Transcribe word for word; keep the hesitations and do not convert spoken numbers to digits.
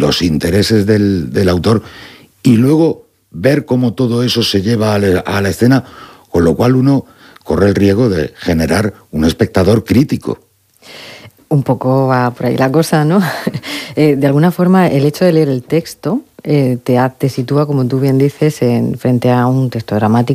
los intereses del, del autor, y luego ver cómo todo eso se lleva a la, a la escena, con lo cual uno corre el riesgo de generar un espectador crítico. Un poco va por ahí la cosa, ¿no? eh, de alguna forma, el hecho de leer el texto eh, te, te sitúa, como tú bien dices, en, frente a un texto dramático